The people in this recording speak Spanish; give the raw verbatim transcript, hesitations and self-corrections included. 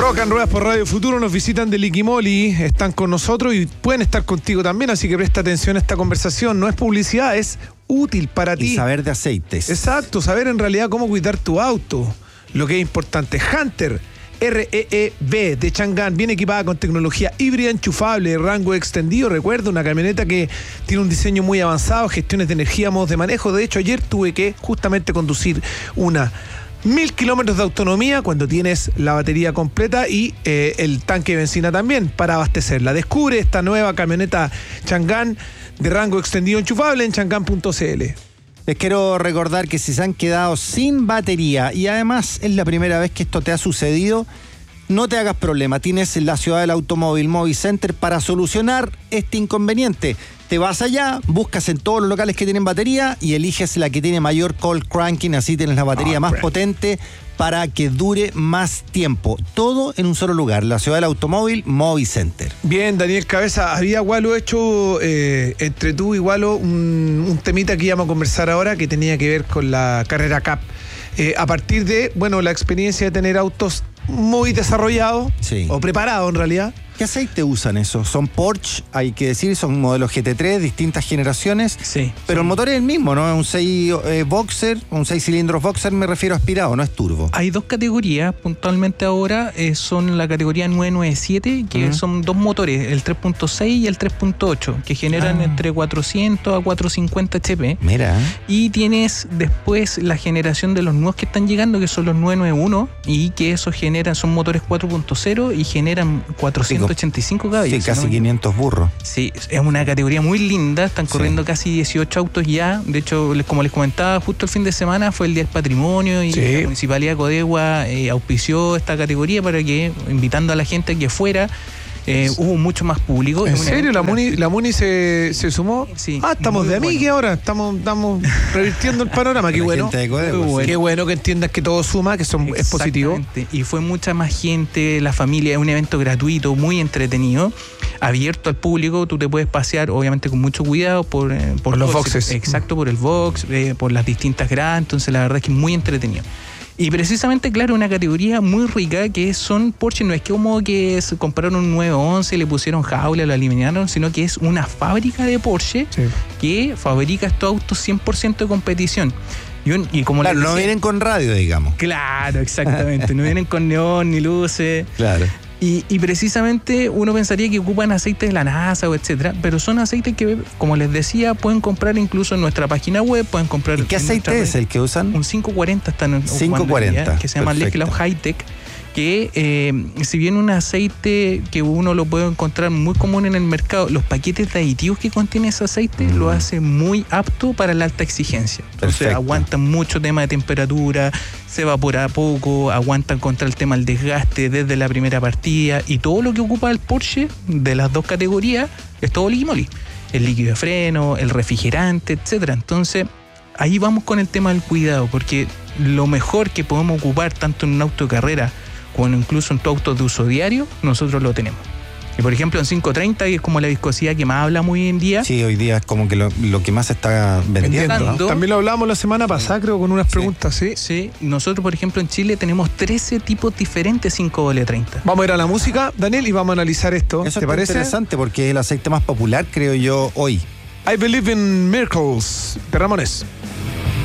Rock and Ruedas por Radio Futuro, nos visitan de Liquimoli, están con nosotros y pueden estar contigo también, así que presta atención a esta conversación. No es publicidad, es útil para ti. Y saber de aceites. Exacto, saber en realidad cómo cuidar tu auto. Lo que es importante. Hunter R E E V de Chang'an viene equipada con tecnología híbrida enchufable, rango extendido. Recuerda, una camioneta que tiene un diseño muy avanzado, gestiones de energía, modos de manejo. De hecho, ayer tuve que justamente conducir una. Mil kilómetros de autonomía cuando tienes la batería completa y eh, el tanque de benzina también para abastecerla. Descubre esta nueva camioneta Chang'an de rango extendido enchufable en chang'an punto c l. Les quiero recordar que si se han quedado sin batería y además es la primera vez que esto te ha sucedido, no te hagas problema. Tienes la Ciudad del Automóvil Movicenter para solucionar este inconveniente. Te vas allá, buscas en todos los locales que tienen batería y eliges la que tiene mayor cold cranking, así tienes la batería oh, más great. potente para que dure más tiempo. Todo en un solo lugar, la Ciudad del Automóvil Movicenter. Bien, Daniel Cabeza, había Walo hecho eh, entre tú y Walo un, un temita que íbamos a conversar ahora que tenía que ver con la carrera Cup. Eh, a partir de, bueno, la experiencia de tener autos muy desarrollados, sí. o preparados en realidad. ¿Qué aceite usan esos? Son Porsche, hay que decir, son modelos G T tres, distintas generaciones. Sí. Pero sí. el motor es el mismo, ¿no? Es un seis eh, Boxer, un seis cilindros Boxer, me refiero a aspirado, no es turbo. Hay dos categorías, puntualmente ahora, eh, son la categoría nueve nueve siete, que uh-huh. son dos motores, el tres punto seis y el tres punto ocho, que generan ah. entre cuatrocientos a cuatrocientos cincuenta H P. Mira. Y tienes después la generación de los nuevos que están llegando, que son los nueve nueve uno, y que esos generan, son motores cuatro punto cero y generan cuatrocientos ochenta y cinco caballos. Sí, casi ¿no? quinientos burros. Sí, es una categoría muy linda, están corriendo sí. casi dieciocho autos ya. De hecho, como les comentaba, justo el fin de semana fue el Día del Patrimonio y sí. la Municipalidad de Codegua eh, auspició esta categoría para que, invitando a la gente que fuera, Eh, hubo mucho más público. ¿En serio? ¿La Muni, la Muni se, se sumó? Sí. Ah, estamos de amigue bueno. ahora. Estamos, estamos revirtiendo el panorama. Qué bueno. Codegua, Qué sí. bueno que entiendas que todo suma, que son, es positivo. Y fue mucha más gente, la familia. Es un evento gratuito, muy entretenido, abierto al público. Tú te puedes pasear, obviamente, con mucho cuidado por, eh, por, por los boxes. Exacto, por el box, eh, por las distintas gradas. Entonces, la verdad es que es muy entretenido. Y precisamente, claro, una categoría muy rica que son Porsche. No es que como que compraron un nueve once y le pusieron jaula, lo eliminaron, sino que es una fábrica de Porsche sí. que fabrica estos autos cien por ciento de competición. Y, un, y como claro, decía, no vienen con radio, digamos. Claro, exactamente. No vienen con neón ni luces. Claro. Y, y precisamente uno pensaría que ocupan aceites de la NASA o etcétera, pero son aceites que, como les decía, pueden comprar incluso en nuestra página web, pueden comprar... ¿Y qué aceite es el que usan? Un quinientos cuarenta está en quinientos cuarenta, que se llama Lechlau Hightech, que eh, si bien un aceite que uno lo puede encontrar muy común en el mercado, los paquetes de aditivos que contiene ese aceite mm. lo hace muy apto para la alta exigencia. Entonces Perfecto. aguantan mucho tema de temperatura, se evapora poco, aguantan contra el tema del desgaste desde la primera partida, y todo lo que ocupa el Porsche de las dos categorías es todo Liquimoli. El líquido de freno, el refrigerante, etcétera. Entonces ahí vamos con el tema del cuidado, porque lo mejor que podemos ocupar tanto en un auto de carrera como incluso en tu auto de uso diario, nosotros lo tenemos. Y por ejemplo en quinientos treinta, que es como la viscosidad que más hablamos hoy en día. Sí, hoy día es como que lo, lo que más se está vendiendo, ¿no? También lo hablamos la semana pasada, creo, con unas preguntas, ¿sí? Sí, nosotros por ejemplo en Chile tenemos trece tipos diferentes cinco doble treinta. Vamos a ir a la música, Daniel, y vamos a analizar esto. Eso ¿te parece? Es interesante porque es el aceite más popular, creo yo, hoy. I Believe in Miracles, de Ramones.